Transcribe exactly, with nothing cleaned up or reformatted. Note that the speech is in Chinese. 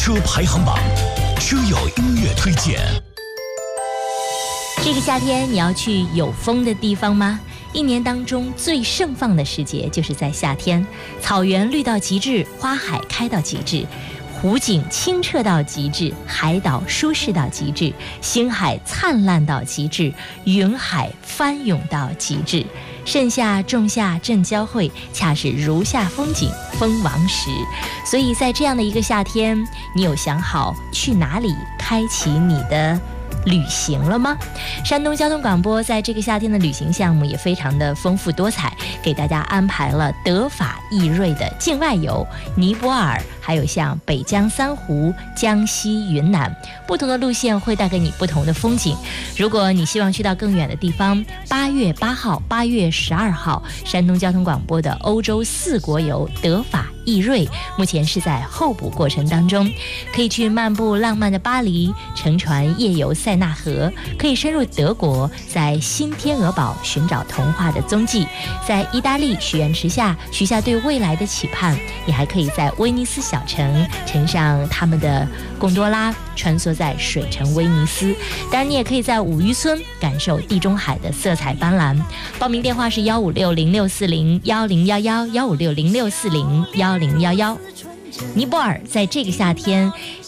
车排行榜，车友音乐推荐。 这个夏天你要去有风的地方吗？一年当中最盛放的时节就是在夏天，草原绿到极致，花海开到极致，湖景清澈到极致，海岛舒适到极致，星海灿烂到极致，云海翻涌到极致。盛夏仲夏正交汇，恰是如夏风景蜂王时。所以在这样的一个夏天，你有想好去哪里开启你的旅行了吗？山东交通广播在这个夏天的旅行项目也非常的丰富多彩，给大家安排了德法意瑞的境外游，尼泊尔，还有像北疆三湖、江西云南，不同的路线会带给你不同的风景。如果你希望去到更远的地方，八月八号、八月十二号，山东交通广播的欧洲四国游德法意瑞目前是在候补过程当中，可以去漫步浪漫的巴黎，乘船夜游塞纳河，可以深入德国，在新天鹅堡寻找童话的踪迹，在意大利许愿池下许下对未来的期盼。你还可以在威尼斯小城乘上他们的贡多拉，穿梭在水城威尼斯。当然你也可以在五渔村感受地中海的色彩斑斓。报名电话是幺五六零六四零幺零幺幺，幺五六零六四零幺零幺幺。尼泊尔在这个夏天